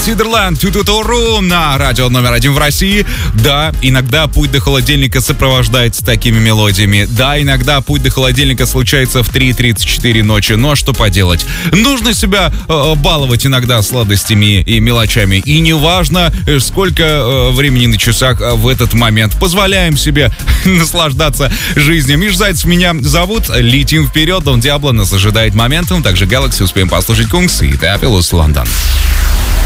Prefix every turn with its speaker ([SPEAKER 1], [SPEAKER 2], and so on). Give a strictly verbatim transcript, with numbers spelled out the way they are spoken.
[SPEAKER 1] Сидерленд, Ту-Ту-Туру на радио номер один в России. Да, иногда путь до холодильника сопровождается такими мелодиями. Да, иногда путь до холодильника случается в три тридцать четыре ночи. Но что поделать? Нужно себя э, баловать иногда сладостями и мелочами. И неважно, сколько э, времени на часах в этот момент. Позволяем себе наслаждаться жизнью. Миш Зайцев меня зовут. Летим вперед. Дон Диабло нас ожидает моментом. Также Galaxy успеем послушать Кунгс и Tapilus Лондон.